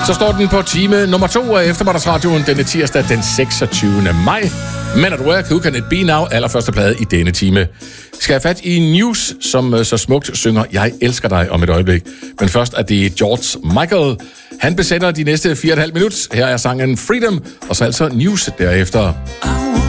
Så står den på time nummer 2 af Eftermiddagsradioen denne tirsdag den 26. maj. Men at Work, Who Can It Be Now, allerførste plade i denne time. Skal jeg fat i News, som så smukt synger Jeg elsker dig om et øjeblik. Men først er det George Michael. Han besætter de næste 4,5 minutter. Her er sangen Freedom, og så altså News derefter.